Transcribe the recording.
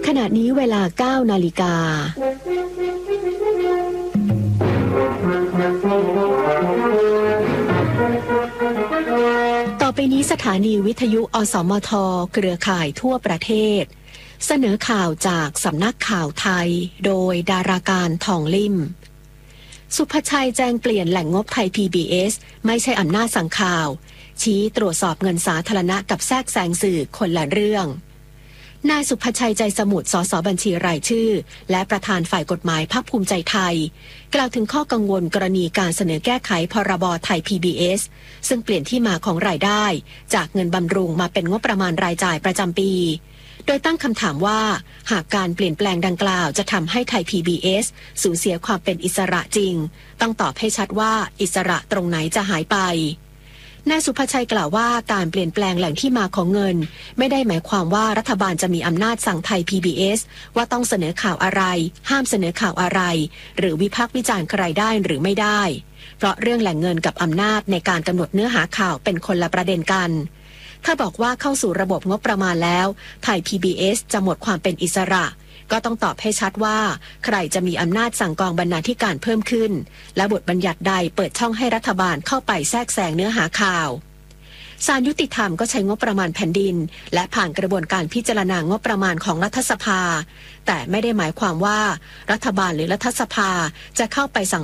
ขณะนี้เวลา 9 นาฬิกาต่อไปนี้สถานีวิทยุอสมทเครือข่ายทั่วประเทศเสนอข่าวจากสำนักข่าวไทยโดยดาราการทองลิ่มสุภชัยแจ้งเปลี่ยนแหล่งงบไทย PBS ไม่ใช่อำนาจสั่งข่าวชี้ตรวจสอบเงินสาธารณะกับแทรกแซงสื่อคนละเรื่องนายสุภชัยใจสมุทร สส.บัญชีรายชื่อและประธานฝ่ายกฎหมายพรรคภูมิใจไทยกล่าวถึงข้อกังวลกรณีการเสนอแก้ไขพรบไทย PBS ซึ่งเปลี่ยนที่มาของรายได้จากเงินบำรุงมาเป็นงบประมาณรายจ่ายประจำปีโดยตั้งคำถามว่าหากการเปลี่ยนแปลงดังกล่าวจะทำให้ไทย PBS สูญเสียความเป็นอิสระจริงต้องตอบให้ชัดว่าอิสระตรงไหนจะหายไปนายสุภชัยกล่าวว่าการเปลี่ยนแปลงแหล่งที่มาของเงินไม่ได้หมายความว่ารัฐบาลจะมีอำนาจสั่งไทย PBS ว่าต้องเสนอข่าวอะไรห้ามเสนอข่าวอะไรหรือวิพากษ์วิจารณ์ใครได้หรือไม่ได้เพราะเรื่องแหล่งเงินกับอำนาจในการกำหนดเนื้อหาข่าวเป็นคนละประเด็นกันถ้าบอกว่าเข้าสู่ระบบงบประมาณแล้วไทย PBS จะหมดความเป็นอิสระก็ต้องตอบให้ชัดว่าใครจะมีอำนาจสั่งกองบรรณาธิการเพิ่มขึ้นและบทบัญญัติใดเปิดช่องให้รัฐบาลเข้าไปแทรกแซงเนื้อหาข่าวศาลยุติธรรมก็ใช้งบประมาณแผ่นดินและผ่านกระบวนการพิจารณางบประมาณของรัฐสภาแต่ไม่ได้หมายความว่ารัฐบาลหรือรัฐสภาจะเข้าไปสั่ง